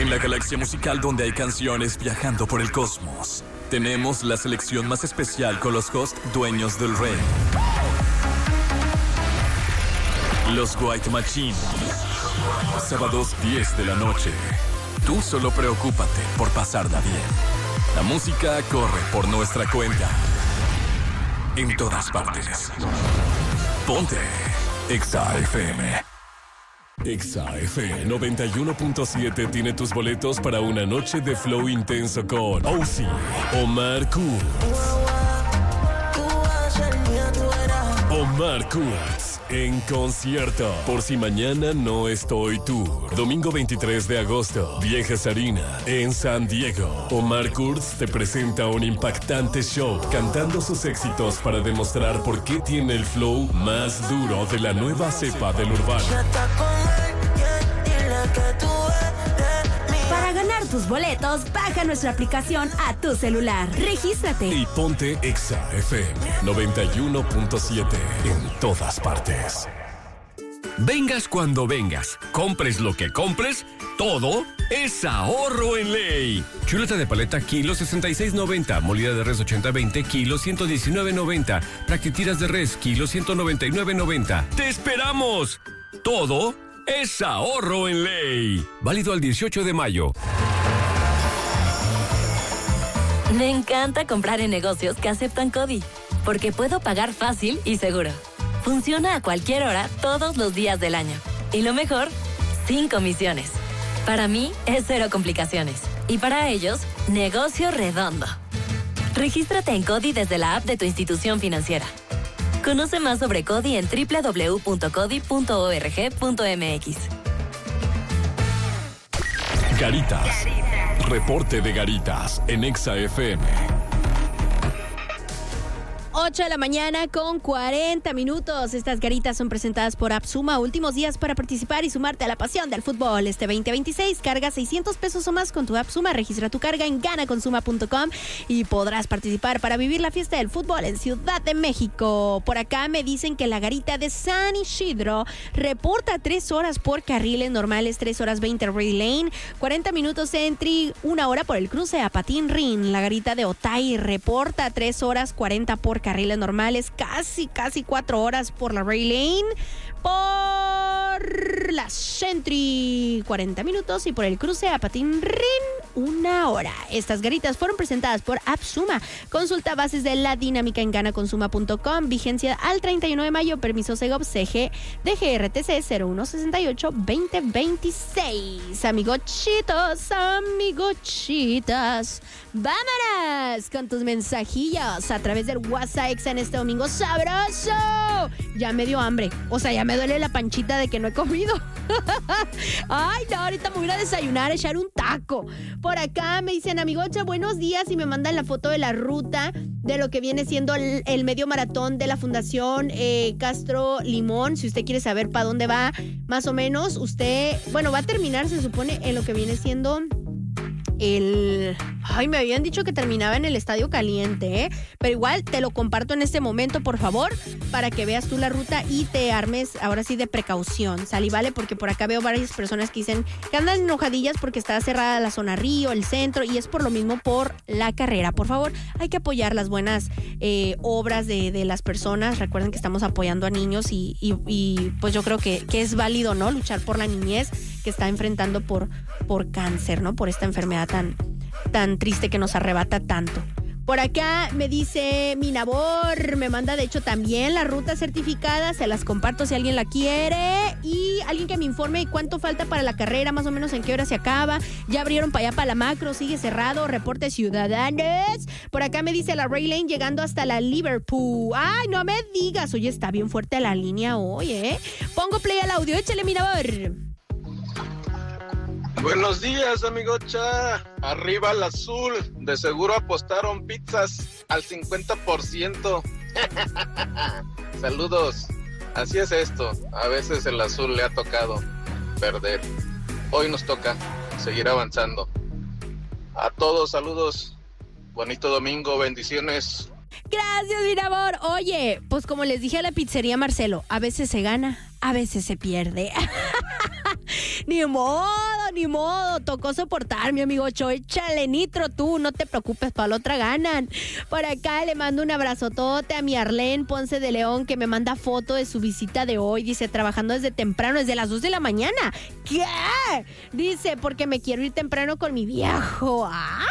En la galaxia musical donde hay canciones viajando por el cosmos, tenemos la selección más especial con los hosts dueños del rey. Los White Machine. Sábados 10 de la noche. Tú solo preocúpate por pasarla bien. La música corre por nuestra cuenta. En todas partes. Ponte Exa FM. Exa FM 91.7 tiene tus boletos para una noche de flow intenso con Ozzy, Omar Kurz. Omar Kurz en concierto. Por si mañana no estoy tour. Domingo 23 de agosto, Vieja Sarina, en San Diego. Omar Kurz te presenta un impactante show cantando sus éxitos para demostrar por qué tiene el flow más duro de la nueva cepa del urbano. Para ganar tus boletos, baja nuestra aplicación a tu celular. Regístrate. Y ponte Exa FM 91.7 en todas partes. Vengas cuando vengas, compres lo que compres, todo es ahorro en ley. Chuleta de paleta kilo 66.90, molida de res 80-20 kilo 119.90, plaquetiras de res kilo 199.90. ¡Te esperamos! Todo es ahorro en ley. Válido al 18 de mayo. Me encanta comprar en negocios que aceptan CODI, porque puedo pagar fácil y seguro. Funciona a cualquier hora, todos los días del año. Y lo mejor, sin comisiones. Para mí, es cero complicaciones. Y para ellos, negocio redondo. Regístrate en CODI desde la app de tu institución financiera. Conoce más sobre CODI en www.codi.org.mx. Garitas. Reporte de Garitas en Exa FM. 8 de la mañana con 40 minutos. Estas garitas son presentadas por AppSuma. Últimos días para participar y sumarte a la pasión del fútbol. Este 2026, carga 600 pesos o más con tu AppSuma. Registra tu carga en ganaconsuma.com y podrás participar para vivir la fiesta del fútbol en Ciudad de México. Por acá me dicen que la garita de San Isidro reporta 3 horas por carriles normales, 3 horas 20 Ray Lane, 40 minutos entry, 1 hora por el cruce a Patín Rin. La garita de Otay reporta 3 horas 40 por carriles normales, casi 4 horas por la Ray Lane, por la Sentry 40 minutos y por el cruce a Patín Rin 1 hora. Estas garitas fueron presentadas por AppSuma. Consulta bases de la dinámica en ganaconsuma.com. Vigencia al 31 de mayo. Permiso Segov CG DGRTC 0168-2026. Amigochitas, vámonos con tus mensajillos a través del WhatsApp Exa en este domingo sabroso. Ya me dio hambre, o sea, ya me duele la panchita de que no he comido. Ay, no, ahorita me voy a desayunar, echar un taco. Por acá me dicen, amigocha, buenos días, y me mandan la foto de la ruta de lo que viene siendo el medio maratón de la Fundación Castro Limón. Si usted quiere saber para dónde va, más o menos, usted, bueno, va a terminar, se supone, en lo que viene siendo Ay, me habían dicho que terminaba en el Estadio Caliente, pero igual te lo comparto en este momento, por favor, para que veas tú la ruta y te armes ahora sí de precaución, ¿sale? Vale, porque por acá veo varias personas que dicen que andan enojadillas porque está cerrada la zona Río, el centro, y es por lo mismo por la carrera. Por favor, hay que apoyar las buenas obras de las personas. Recuerden que estamos apoyando a niños y pues yo creo que es válido, ¿no? Luchar por la niñez que está enfrentando por cáncer, ¿no? Por esta enfermedad tan triste que nos arrebata tanto. Por acá me dice mi Nabor, me manda de hecho también la ruta certificada, se las comparto si alguien la quiere, y alguien que me informe cuánto falta para la carrera, más o menos en qué hora se acaba. Ya abrieron para allá, para la macro, sigue cerrado, reporte ciudadanos. Por acá me dice la Ray Lane llegando hasta la Liverpool. Ay, no me digas, oye, está bien fuerte la línea hoy, Pongo play al audio, échale mi Nabor. Buenos días, amigocha. Arriba el azul. De seguro apostaron pizzas al 50%. Saludos. Así es esto. A veces el azul le ha tocado perder. Hoy nos toca seguir avanzando. A todos, saludos. Bonito domingo, bendiciones. Gracias, mi amor. Oye, pues como les dije a la pizzería Marcelo, a veces se gana, a veces se pierde. Ni modo, tocó soportar, mi amigo Cho. Échale nitro tú, no te preocupes, para la otra ganan. Por acá le mando un abrazotote a mi Arlene Ponce de León, que me manda foto de su visita de hoy. Dice, trabajando desde temprano, desde las 2 de la mañana. ¿Qué? Dice, porque me quiero ir temprano con mi viejo. ¡Ah!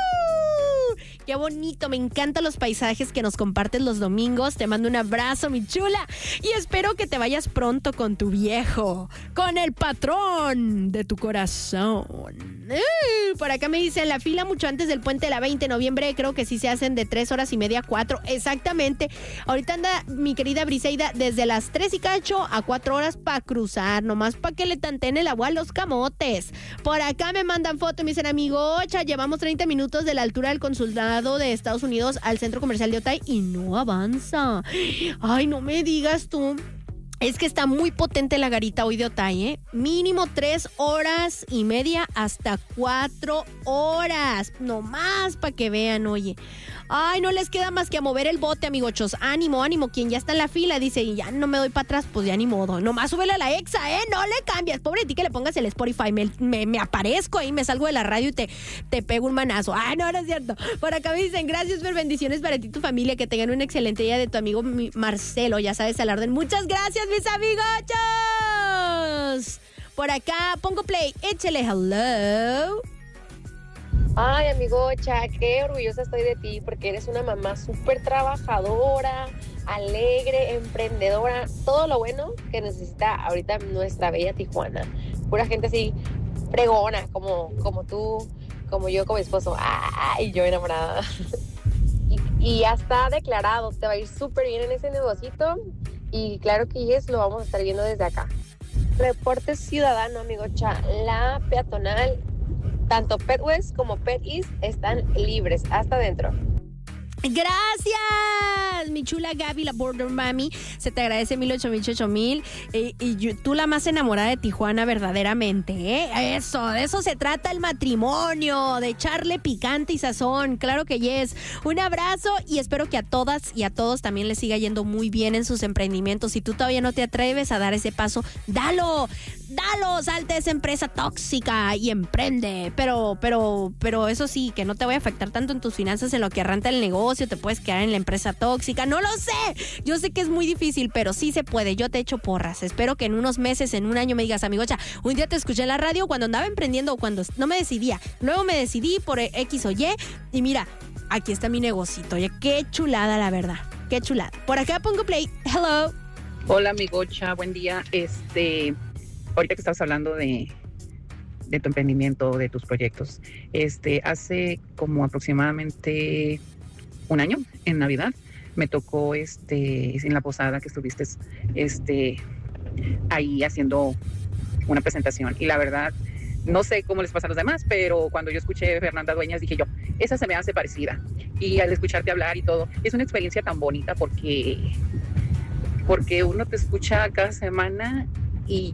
Qué bonito, me encantan los paisajes que nos compartes los domingos. Te mando un abrazo, mi chula. Y espero que te vayas pronto con tu viejo, con el patrón de tu corazón. Por acá me dicen, la fila mucho antes del puente de la 20 de noviembre, creo que sí se hacen de 3 horas y media a 4. Exactamente. Ahorita anda mi querida Briseida desde las 3 y cacho a 4 horas para cruzar, nomás para que le tanteen el agua a los camotes. Por acá me mandan foto y me dicen, amigo, llevamos 30 minutos de la altura del consulado de Estados Unidos al centro comercial de Otay y no avanza. Ay, no me digas tú. Es que está muy potente la garita hoy de Otay, ¿eh? Mínimo 3 horas y media hasta 4 horas. No más para que vean, oye. Ay, no les queda más que a mover el bote, amigochos. Ánimo, quien ya está en la fila dice, y ya no me doy para atrás, pues ya ni modo. Nomás súbele a la exa, no le cambias. Pobre de ti que le pongas el Spotify. Me aparezco ahí, me salgo de la radio y te pego un manazo. Ay, no es cierto. Por acá me dicen, gracias, Fer, bendiciones para ti y tu familia. Que tengan un excelente día de tu amigo Marcelo. Ya sabes, al orden. Muchas gracias, mis amigochos. Por acá pongo play. Échale hello. Ay, amigocha, qué orgullosa estoy de ti porque eres una mamá súper trabajadora, alegre, emprendedora, todo lo bueno que necesita ahorita nuestra bella Tijuana. Pura gente así fregona, como tú, como yo, como mi esposo. Ay, yo enamorada. Y ya está declarado, te va a ir súper bien en ese negocito y claro que yes, lo vamos a estar viendo desde acá. Reporte ciudadano, amigocha, la peatonal, tanto Pet West como Pet East están libres hasta adentro. Gracias, mi chula Gaby, la Border Mami. Se te agradece 1000, 8000. Tú la más enamorada de Tijuana verdaderamente, ¿eh? Eso, de eso se trata el matrimonio, de echarle picante y sazón. Claro que yes. Un abrazo y espero que a todas y a todos también les siga yendo muy bien en sus emprendimientos. Si tú todavía no te atreves a dar ese paso, dalo, salte de esa empresa tóxica y emprende. Pero eso sí, que no te vaya a afectar tanto en tus finanzas, en lo que arranca el negocio. Te puedes quedar en la empresa tóxica, no lo sé. Yo sé que es muy difícil, pero sí se puede. Yo te echo porras. Espero que en unos meses, en un año me digas, amigocha, un día te escuché en la radio cuando andaba emprendiendo o cuando no me decidía. Luego me decidí por X o Y y mira, aquí está mi negocito. Oye, qué chulada, la verdad. Qué chulada. Por acá pongo play. Hello. Hola, amigocha, buen día. Ahorita que estabas hablando de tu emprendimiento, de tus proyectos, hace como aproximadamente un año, en Navidad, me tocó en la posada que estuviste ahí haciendo una presentación. Y la verdad, no sé cómo les pasa a los demás, pero cuando yo escuché a Fernanda Dueñas, dije yo, esa se me hace parecida. Y al escucharte hablar y todo, es una experiencia tan bonita porque uno te escucha cada semana y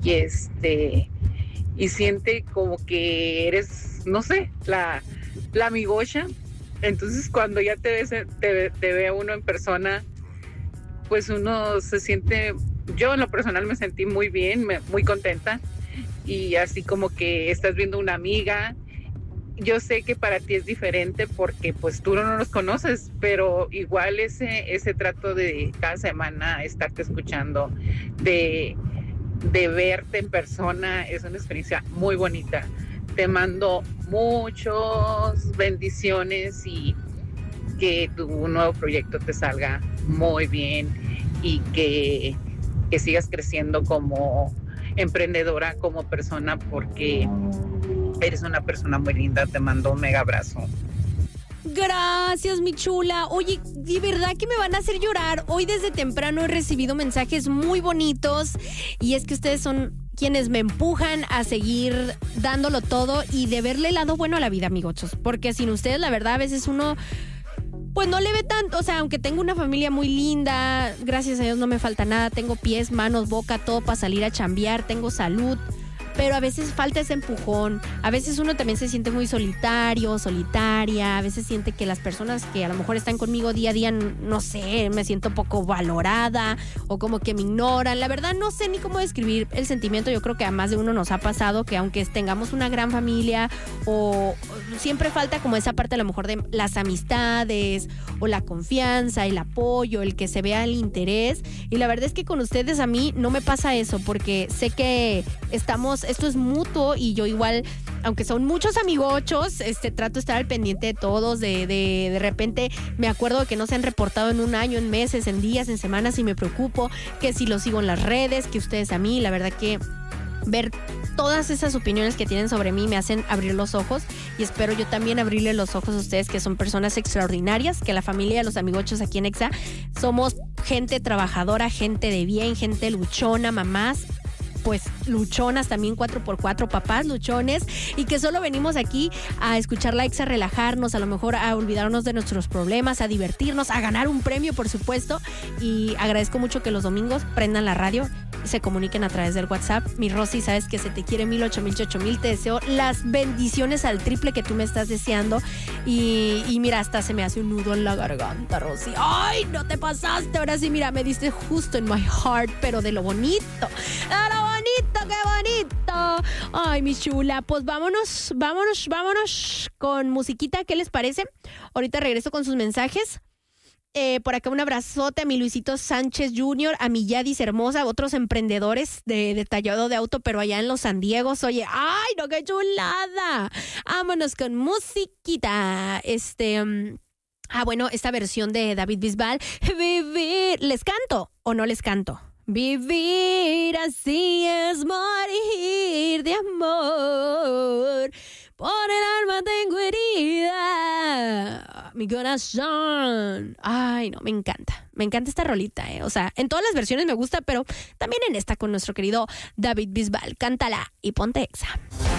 siente como que eres, no sé, la amigocha. Entonces cuando ya te ve uno en persona, pues uno se siente, yo en lo personal me sentí muy bien, muy contenta, y así como que estás viendo una amiga. Yo sé que para ti es diferente porque pues tú no los conoces, pero igual ese trato de cada semana estarte escuchando, de verte en persona, es una experiencia muy bonita. Te mando muchas bendiciones y que tu nuevo proyecto te salga muy bien y que sigas creciendo como emprendedora, como persona, porque eres una persona muy linda. Te mando un mega abrazo. Gracias, mi chula. Oye, de verdad que me van a hacer llorar. Hoy desde temprano he recibido mensajes muy bonitos y es que ustedes son quienes me empujan a seguir dándolo todo y de verle el lado bueno a la vida, amigochos. Porque sin ustedes, la verdad, a veces uno pues no le ve tanto. O sea, aunque tengo una familia muy linda, gracias a Dios no me falta nada. Tengo pies, manos, boca, todo para salir a chambear. Tengo salud. pero a veces falta ese empujón. A veces uno también se siente muy solitario, solitaria. A veces siente que las personas que a lo mejor están conmigo día a día, no sé, me siento poco valorada o como que me ignoran. La verdad no sé ni cómo describir el sentimiento. Yo creo que a más de uno nos ha pasado que aunque tengamos una gran familia o siempre falta como esa parte a lo mejor de las amistades o la confianza, el apoyo, el que se vea el interés. Y la verdad es que con ustedes a mí no me pasa eso porque sé que esto es mutuo y yo igual, aunque son muchos amigochos, trato de estar al pendiente de todos, de repente me acuerdo de que no se han reportado en un año, en meses, en días, en semanas y me preocupo, que si los sigo en las redes, que ustedes a mí, la verdad que ver todas esas opiniones que tienen sobre mí me hacen abrir los ojos y espero yo también abrirle los ojos a ustedes que son personas extraordinarias, que la familia de los amigochos aquí en Exa somos gente trabajadora, gente de bien, gente luchona, mamás pues luchonas también 4x4, papás luchones y que solo venimos aquí a escuchar la Exa, a relajarnos, a lo mejor a olvidarnos de nuestros problemas, a divertirnos, a ganar un premio por supuesto y agradezco mucho que los domingos prendan la radio y se comuniquen a través del WhatsApp. Mi Rosy, sabes que se te quiere 1000, 8000, 8000, te deseo las bendiciones al triple que tú me estás deseando y mira, hasta se me hace un nudo en la garganta, Rosy. ¡Ay, no te pasaste! Ahora sí, mira, me diste justo en my heart, pero de lo bonito, ¡qué bonito! Ay, mi chula, pues vámonos con musiquita, ¿qué les parece? Ahorita regreso con sus mensajes. Por acá un abrazote a mi Luisito Sánchez Jr., a mi Yadis hermosa, otros emprendedores de tallado de auto, pero allá en los San Diegos. Oye, ¡ay, no, qué chulada! Vámonos con musiquita. Bueno, esta versión de David Bisbal, Vivir. ¿Les canto o no les canto? Vivir así es morir de amor. Por el alma tengo herida, mi corazón. Ay, no, me encanta esta rolita, O sea, en todas las versiones me gusta, pero también en esta con nuestro querido David Bisbal. Cántala y ponte Exa.